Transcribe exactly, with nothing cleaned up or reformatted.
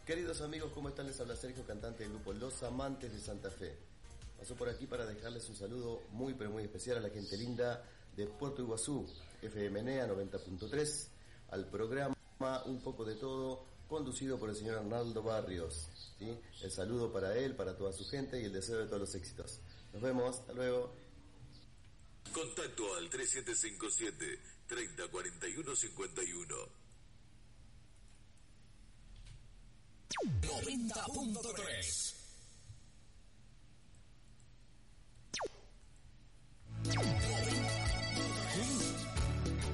Queridos amigos, ¿cómo están? Les habla Sergio, cantante del grupo Los Amantes de Santa Fe. Paso por aquí para dejarles un saludo muy pero muy especial a la gente linda de Puerto Iguazú, F M N A noventa punto tres, al programa Un Poco de Todo, conducido por el señor Arnaldo Barrios. ¿Sí? El saludo para él, para toda su gente y el deseo de todos los éxitos. Nos vemos, hasta luego. Contacto al tres siete cinco siete, treinta cuarenta y uno cincuenta y uno. noventa punto tres